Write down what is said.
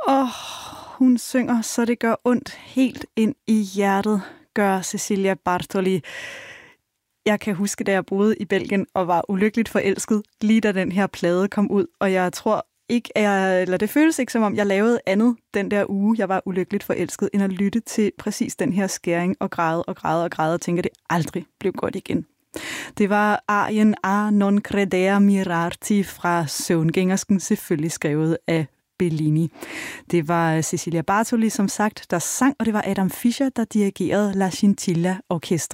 Hun synger, så det gør ondt helt ind i hjertet, gør Cecilia Bartoli. Jeg kan huske, da jeg boede i Belgien og var ulykkeligt forelsket, lige da den her plade kom ud, og jeg tror ikke, eller det føles ikke som om, jeg lavede andet den der uge, jeg var ulykkeligt forelsket, end at lytte til præcis den her skæring og græde og tænke, at det aldrig blev godt igen. Det var arien A non credea mirarti fra Søvngængersken, selvfølgelig skrevet af Bellini. Det var Cecilia Bartoli, som sagt, der sang, og det var Adam Fischer, der dirigerede La Scintilla Orkestra.